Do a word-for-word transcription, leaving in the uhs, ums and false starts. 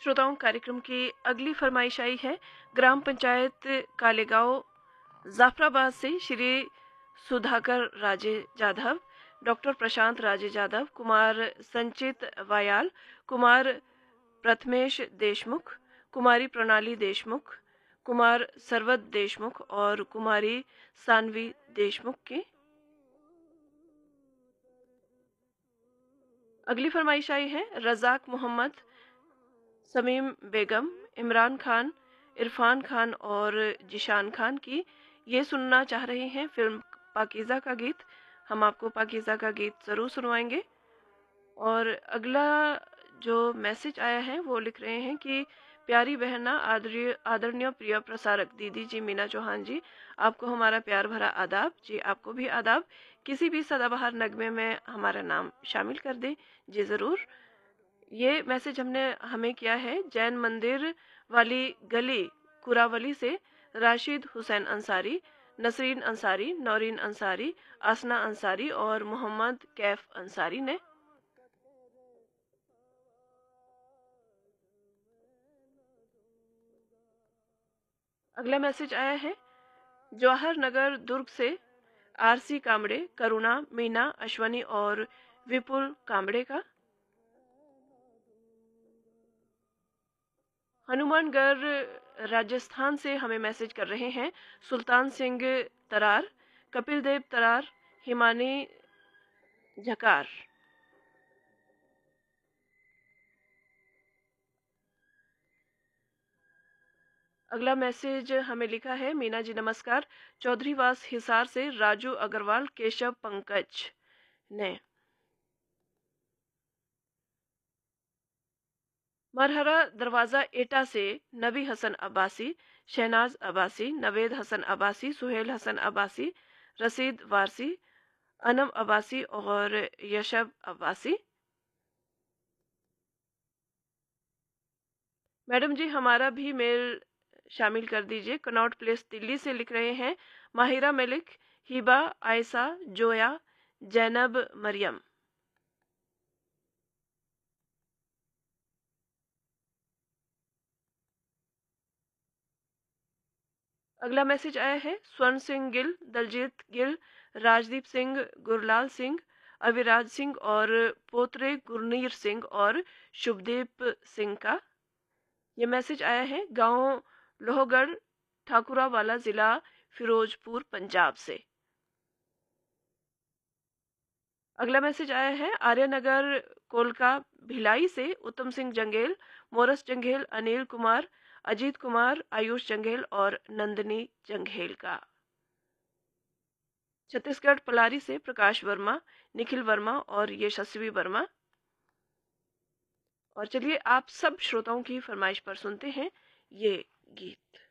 श्रोताओं, कार्यक्रम की अगली फरमाइश आई है ग्राम पंचायत कालेगांव जाफराबाद से श्री सुधाकर राजे जाधव, डॉक्टर प्रशांत राजे जाधव, कुमार संचित वायाल, कुमार प्रथमेश देशमुख, कुमारी प्रणाली देशमुख, कुमार सरवत देशमुख और कुमारी सानवी देशमुख की। अगली फरमाइश आई है रजाक मोहम्मद, समीम बेगम, इमरान खान, इरफान खान और जिशान खान की। ये सुनना चाह रही हैं फिल्म पाकीज़ा का गीत। हम आपको पाकीज़ा का गीत ज़रूर सुनवाएंगे। और अगला जो मैसेज आया है वो लिख रहे हैं कि प्यारी बहना आदरणीय आदरणीय प्रिय प्रसारक दीदी जी मीना चौहान जी, आपको हमारा प्यार भरा आदाब। जी आपको भी आदाब। किसी भी सदाबहार नगमे में हमारा नाम शामिल कर दें। जी ज़रूर। ये मैसेज हमने हमें किया है जैन मंदिर वाली गली कुरावली से राशिद हुसैन अंसारी, नसरीन अंसारी, नौरीन अंसारी, आसना अंसारी और मोहम्मद कैफ अंसारी ने। अगला मैसेज आया है जवाहर नगर दुर्ग से आरसी कांबड़े, करुणा, मीना, अश्वनी और विपुल कांबड़े का। हनुमानगढ़ राजस्थान से हमें मैसेज कर रहे हैं सुल्तान सिंह तरार, कपिल देव तरार, हिमानी झकार। अगला मैसेज हमें लिखा है मीना जी नमस्कार, चौधरीवास हिसार से राजू अग्रवाल, केशव पंकज ने। मरहरा दरवाजा एटा से नबी हसन अब्बासी, शहनाज अब्बासी, नवेद हसन अब्बासी, सुहेल हसन अब्बासी, रसीद वारसी, अनम अब्बासी और यशब अब्बासी। मैडम जी हमारा भी मेल शामिल कर दीजिए। कनॉट प्लेस दिल्ली से लिख रहे हैं माहिरा मलिक, हिबा, आयशा, जोया, जैनब, मरियम। अगला मैसेज आया है स्वर्ण सिंह गिल, दलजीत गिल, राजदीप सिंह, गुरलाल सिंह, अविराज सिंह और पोतरे गुरनीर सिंह और शुभदीप सिंह का। ये मैसेज आया है गांव लोहगढ़, ठाकुरा वाला, जिला फिरोजपुर, पंजाब से। अगला मैसेज आया है आर्यनगर कोलका भिलाई से उत्तम सिंह जंगेल, मोरस जंगेल, अनिल कुमार, अजीत कुमार, आयुष जंगेल और नंदिनी जंगेल का। छत्तीसगढ़ पलारी से प्रकाश वर्मा, निखिल वर्मा और यशस्वी वर्मा। और चलिए आप सब श्रोताओं की फरमाइश पर सुनते हैं ये गीत।